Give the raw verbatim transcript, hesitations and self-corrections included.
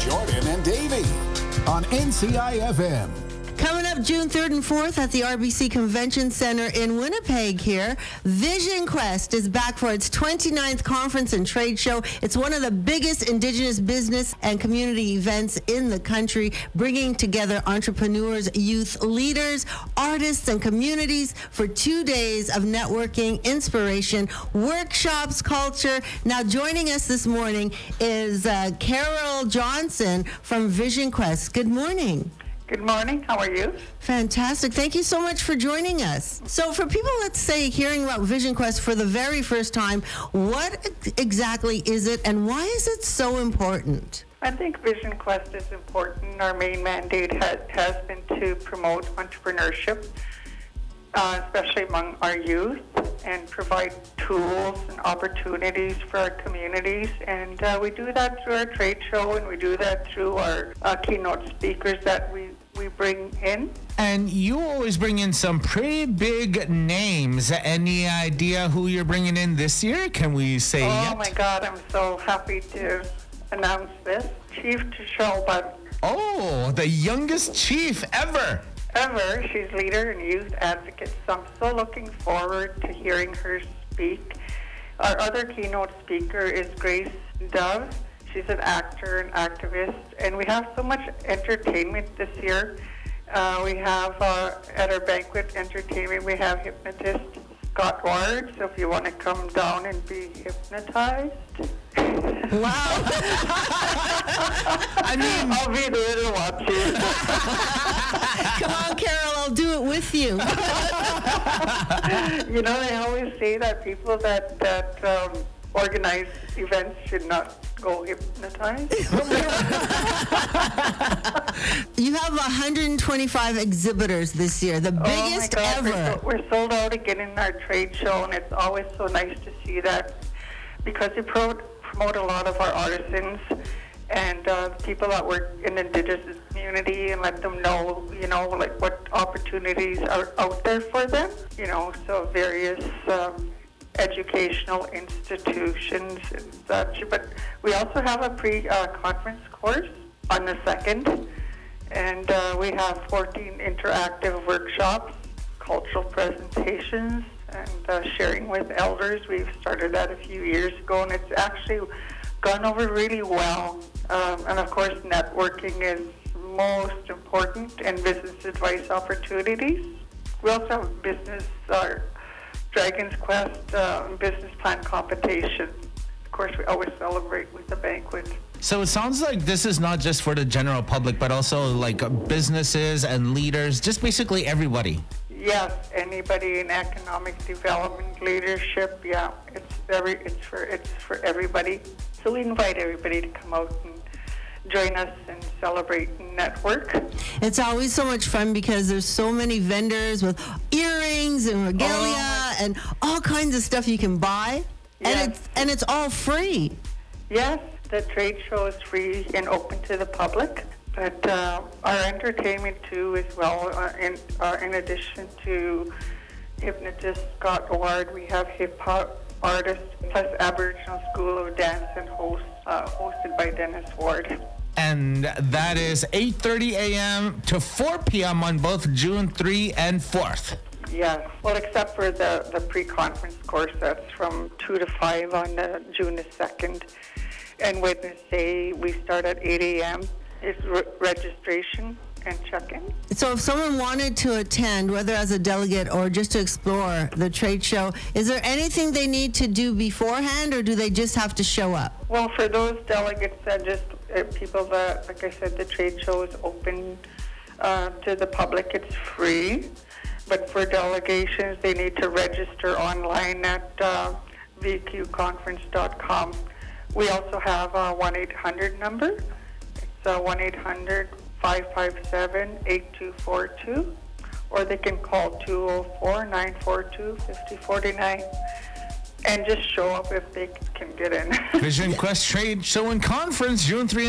Jordan and Davey on N C I F M. Coming up June third and fourth at the R B C Convention Center in Winnipeg here, Vision Quest is back for its twenty-ninth conference and trade show. It's one of the biggest Indigenous business and community events in the country, bringing together entrepreneurs, youth leaders, artists, and communities for two days of networking, inspiration, workshops, culture. Now, joining us this morning is uh, Carol Johnson from Vision Quest. Good morning. Good morning. How are you? Fantastic. Thank you so much for joining us. So for people, let's say, hearing about Vision Quest for the very first time, what exactly is it and why is it so important? I think Vision Quest is important. Our main mandate has, has been to promote entrepreneurship, uh, especially among our youth, and provide tools and opportunities for our communities. And uh, we do that through our trade show, and we do that through our uh, keynote speakers that we we bring in. And you always bring in some pretty big names. Any idea who you're bringing in this year? Can we say oh yet? Oh my God, I'm so happy to announce this. Chief Tishalba. Oh, the youngest chief ever. Ever. She's leader and youth advocate, so I'm so looking forward to hearing her speak. Our other keynote speaker is Grace Dove. She's an actor and activist, and we have so much entertainment this year. Uh, we have, uh, at our banquet entertainment, we have hypnotist Scott Ward, so if you want to come down and be hypnotized. Wow. I mean, I'll be there to watch you. Come on, Carol, I'll do it with you. You know, they always say that people that, that um, organize events should not go hypnotized. You have one hundred twenty-five exhibitors this year, the biggest oh my God, ever. We're, so, we're sold out again in our trade show, and it's always so nice to see that because we pro- promote a lot of our artisans and uh, people that work in the Indigenous community and let them know, you know, like what opportunities are out there for them, you know, so various um, educational institutions and such. But we also have a pre-conference uh, course on the second, and uh, we have fourteen interactive workshops, cultural presentations, and uh, sharing with elders. We've started that a few years ago, and it's actually gone over really well. Um, and of course, networking is most important, and business advice opportunities. We also have business, uh, Dragon's Quest uh, business plan competition. Of course, we always celebrate with a banquet. So it sounds like this is not just for the general public, but also like businesses and leaders, just basically everybody. Yes, anybody in economic development, leadership. Yeah, it's every it's for it's for everybody. So we invite everybody to come out and join us and celebrate and network. It's always so much fun because there's so many vendors with earrings and regalia oh. and all kinds of stuff you can buy, yes. and it's and it's all free. Yes, the trade show is free and open to the public. But uh, our entertainment too, as well. Uh, in uh, in addition to hypnotist Scott Ward, we have hip hop artists plus Aboriginal School of Dance and host uh, hosted by Dennis Ward. And that is eight thirty a.m. to four p.m. on both June third and fourth. Yeah, well, except for the, the pre-conference course, that's from two to five on uh, June the second. And Wednesday, we start at eight a.m. It's re- registration and check-in. So if someone wanted to attend, whether as a delegate or just to explore the trade show, is there anything they need to do beforehand, or do they just have to show up? Well, for those delegates that just uh, people that, like I said, the trade show is open uh, to the public. It's free. But for delegations, they need to register online at uh, v q conference dot com. We also have a one eight hundred number. It's uh, one eight hundred five five seven eight two four two, or they can call two oh four nine four two five oh four nine and just show up if they can get in. Vision Quest Trade Show and Conference, June third